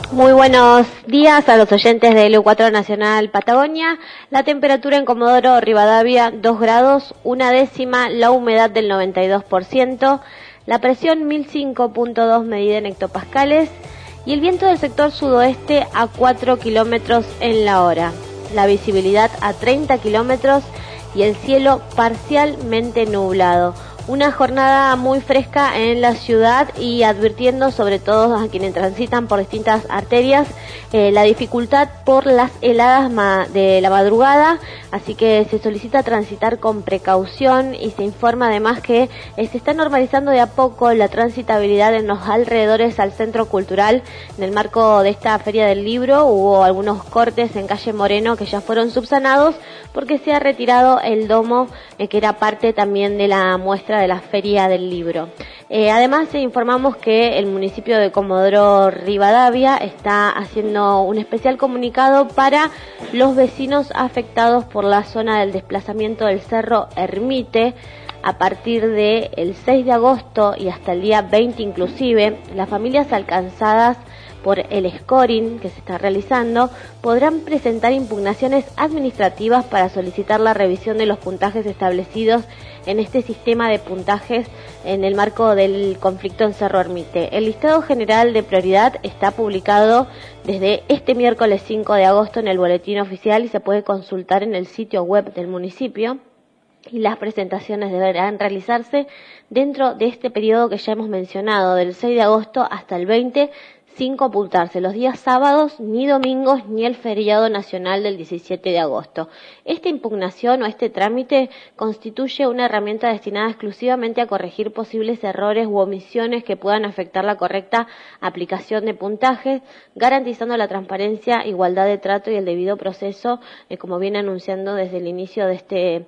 Muy buenos días a los oyentes de LU4 Nacional Patagonia. La temperatura en Comodoro Rivadavia 2 grados, 1/10, la humedad del 92%, la presión 1005.2 medida en hectopascales y el viento del sector sudoeste a 4 kilómetros en la hora. La visibilidad a 30 kilómetros y el cielo parcialmente nublado. Una jornada muy fresca en la ciudad y advirtiendo sobre todo a quienes transitan por distintas arterias la dificultad por las heladas de la madrugada, así que se solicita transitar con precaución y se informa además que se está normalizando de a poco la transitabilidad en los alrededores al Centro Cultural. En el marco de esta Feria del Libro hubo algunos cortes en calle Moreno que ya fueron subsanados porque se ha retirado el domo que era parte también de la muestra de la Feria del Libro. Además informamos que el municipio de Comodoro Rivadavia está haciendo un especial comunicado para los vecinos afectados por la zona del desplazamiento del Cerro Ermite. A partir del 6 de agosto y hasta el día 20 inclusive, las familias alcanzadas por el scoring que se está realizando podrán presentar impugnaciones administrativas para solicitar la revisión de los puntajes establecidos en este sistema de puntajes en el marco del conflicto en Cerro Ermite. El listado general de prioridad está publicado desde este miércoles 5 de agosto en el boletín oficial y se puede consultar en el sitio web del municipio. Y las presentaciones deberán realizarse dentro de este periodo que ya hemos mencionado, del 6 de agosto hasta el 20, sin computarse los días sábados, ni domingos, ni el feriado nacional del 17 de agosto. Esta impugnación o este trámite constituye una herramienta destinada exclusivamente a corregir posibles errores u omisiones que puedan afectar la correcta aplicación de puntajes, garantizando la transparencia, igualdad de trato y el debido proceso, como viene anunciando desde el inicio de este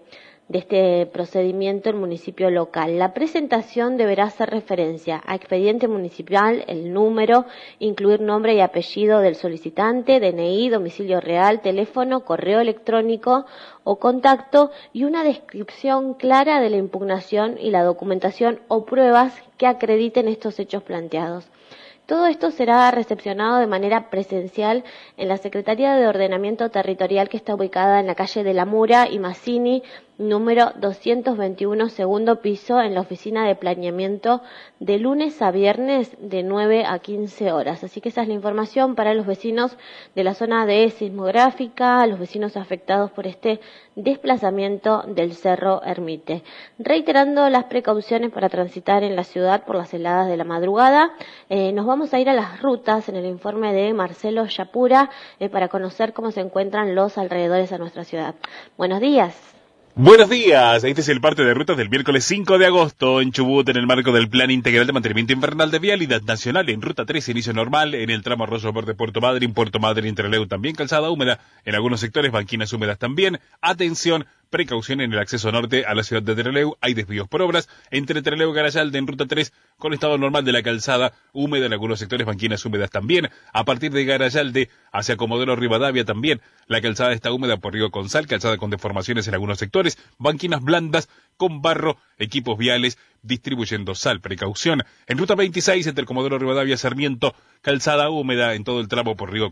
procedimiento el municipio local. La presentación deberá hacer referencia a expediente municipal, el número, incluir nombre y apellido del solicitante, DNI, domicilio real, teléfono, correo electrónico o contacto y una descripción clara de la impugnación y la documentación o pruebas que acrediten estos hechos planteados. Todo esto será recepcionado de manera presencial en la Secretaría de Ordenamiento Territorial que está ubicada en la calle de la Mura y Mazzini, número 221, segundo piso, en la oficina de planeamiento de lunes a viernes de 9 a 15 horas. Así que esa es la información para los vecinos de la zona de sismográfica, los vecinos afectados por este desplazamiento del Cerro Ermite. Reiterando las precauciones para transitar en la ciudad por las heladas de la madrugada, nos vamos a ir a las rutas en el informe de Marcelo Yapura para conocer cómo se encuentran los alrededores a nuestra ciudad. Buenos días. Buenos días, este es el parte de rutas del miércoles 5 de agosto en Chubut en el marco del Plan Integral de Mantenimiento Invernal de Vialidad Nacional en Ruta 3, inicio normal en el tramo Arroyo Verde Puerto Madryn, Trelew también calzada húmeda, en algunos sectores banquinas húmedas también. Atención, precaución en el acceso norte a la ciudad de Trelew, hay desvíos por obras entre Trelew y Garayalde en Ruta 3 con estado normal de la calzada húmeda en algunos sectores, banquinas húmedas también. A partir de Garayalde hacia Comodoro Rivadavia también la calzada está húmeda por Río Consal, calzada con deformaciones en algunos sectores, banquinas blandas con barro, equipos viales distribuyendo sal, precaución. En Ruta 26 entre Comodoro Rivadavia y Sarmiento, calzada húmeda en todo el tramo por Río